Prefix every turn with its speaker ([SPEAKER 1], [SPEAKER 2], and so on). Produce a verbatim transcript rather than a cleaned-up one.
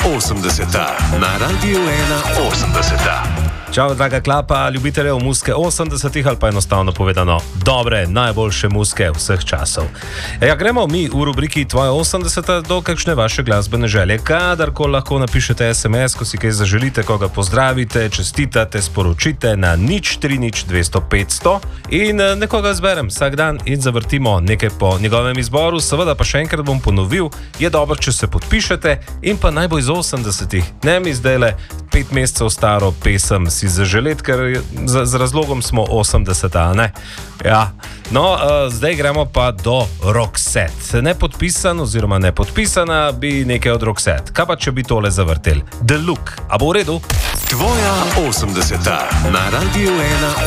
[SPEAKER 1] osemdeseta na Radiu ena osemdeseta.
[SPEAKER 2] Čau, draga klapa, ljubiteljev muzike osemdesetih ali pa enostavno povedano, dobre, najboljše muzike vseh časov. Ja, gremo mi v rubriki Tvoje osemdeseta do kakšne vaše glasbene želje. Kadarkoli lahko napišete es em es, ko si kaj zaželite, koga pozdravite, čestitate, sporočite na nič tri nič dvesto petsto in nekoga zberem vsak dan in zavrtimo nekaj po njegovem izboru. Seveda pa še enkrat bom ponovil, je dobro, če se podpišete in pa naj bo iz osemdesetih. Ne mi zdajle pet mesecev staro pesem si zaželeti, ker z, z razlogom smo osemdeseta, ne? Ja. No, uh, zdaj gremo pa do Roxette. Nepodpisan oziroma nepodpisana bi nekaj od Roxette. Kaj pa, če bi tole zavrtel? The Look. A bo v redu?
[SPEAKER 1] Tvoja osemdeseta na Radiu ena